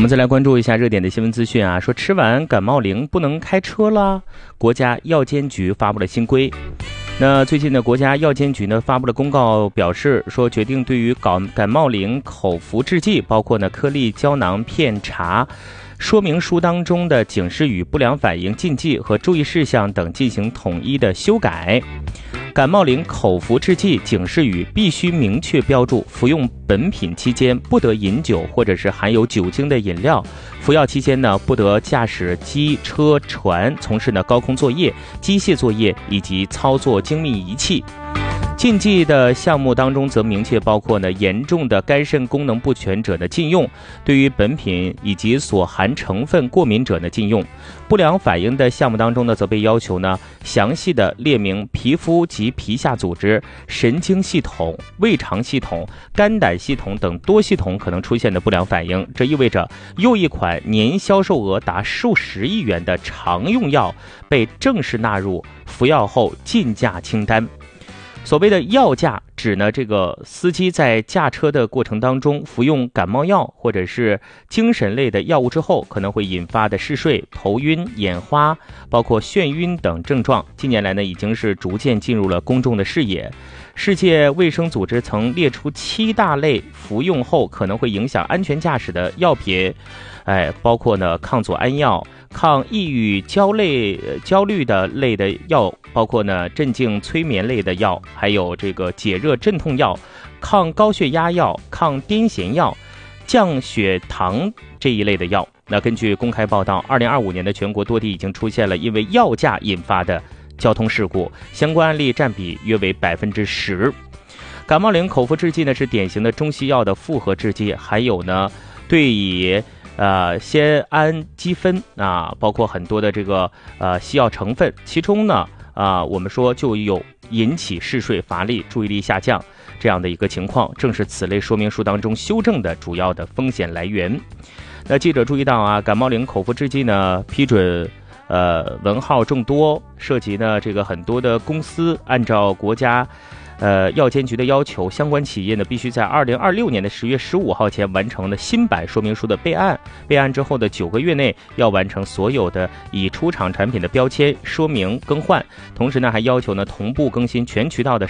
们再来关注一下热点的新闻资讯啊，说吃完感冒灵不能开车了，国家药监局发布了新规。那最近呢，国家药监局呢发布了公告，表示说决定对于感冒灵口服制剂，包括呢颗粒、胶囊、片、茶说明书当中的警示语、不良反应、禁忌和注意事项等进行统一的修改。感冒灵口服制剂警示语必须明确标注，服用本品期间不得饮酒或者是含有酒精的饮料，服药期间呢不得驾驶机车船，从事呢高空作业、机械作业以及操作精密仪器。禁忌的项目当中则明确包括呢严重的肝肾功能不全者的禁用，对于本品以及所含成分过敏者的禁用。不良反应的项目当中呢，则被要求呢详细的列明皮肤及皮下组织、神经系统、胃肠系统、肝胆系统等多系统可能出现的不良反应。这意味着又一款年销售额达数十亿元的常用药被正式纳入服药后禁驾清单。所谓的药驾指呢，这个司机在驾车的过程当中服用感冒药或者是精神类的药物之后，可能会引发的嗜睡、头晕、眼花，包括眩晕等症状。近年来呢，已经是逐渐进入了公众的视野。世界卫生组织曾列出7大类服用后可能会影响安全驾驶的药品，包括呢抗组胺药、抗抑郁焦虑的类的药，包括呢镇静催眠类的药，还有这个解热镇痛药、抗高血压药、抗癫痫药、降血糖这一类的药。那根据公开报道，2025年的全国多地已经出现了因为药驾引发的交通事故，相关案例占比约为10%。感冒灵口服制剂呢是典型的中西药的复合制剂，还有呢对以酰氨基酚啊，包括很多的这个西药成分，其中呢我们说就有引起嗜睡、乏力、注意力下降这样的一个情况，正是此类说明书当中修正的主要的风险来源。那记者注意到啊，感冒灵口服制剂呢批准文号众多，涉及呢这个很多的公司，按照国家药监局的要求，相关企业呢必须在2026年的10月15号前完成了新版说明书的备案，备案之后的9个月内要完成所有的已出厂产品的标签说明更换，同时呢还要求呢同步更新全渠道的